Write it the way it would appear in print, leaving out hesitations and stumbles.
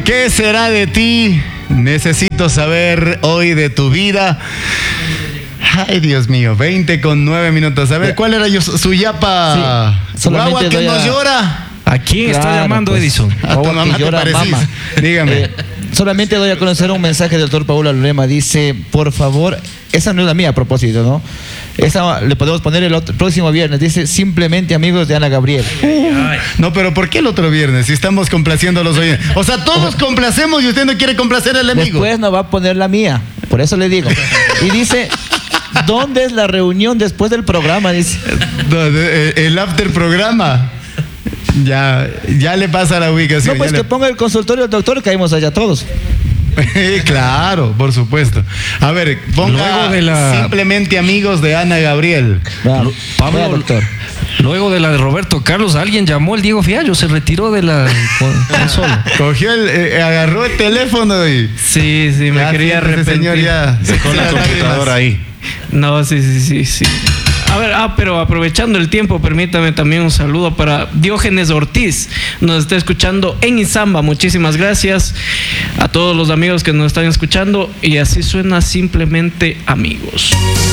¿Qué será de ti? Necesito saber hoy de tu vida. Ay, Dios mío, 20:09. A ver, ¿cuál era su yapa? Sí, Guagua que nos llora. ¿A quién está llamando, pues, Edison? A tu Guagua mamá que te llora, parecís. mama. Dígame. Solamente doy a conocer un mensaje del doctor Paula Lorema. Dice, por favor, esa no es la mía a propósito, ¿no? Esa le podemos poner el próximo viernes. Dice, simplemente amigos de Ana Gabriel. No, pero ¿por qué el otro viernes? Si estamos complaciendo a los oyentes. O sea, todos complacemos y usted no quiere complacer al amigo. Después no va a poner la mía. Por eso le digo. Y dice, ¿dónde es la reunión después del programa? Dice. No, el after programa. Ya le pasa la ubicación. No, pues ya que ponga el consultorio del doctor, caemos allá todos. Claro, por supuesto. A ver, ponga simplemente amigos de Ana Gabriel. Pablo, doctor. Luego de la de Roberto Carlos, alguien llamó el Diego Fiallo, se retiró de la consola. Cogió agarró el teléfono y... Sí, me quería arrepentir. Señor ya dejó la computadora ahí. No, sí. A ver, pero aprovechando el tiempo, permítame también un saludo para Diógenes Ortiz. Nos está escuchando en Izamba. Muchísimas gracias a todos los amigos que nos están escuchando. Y así suena simplemente amigos.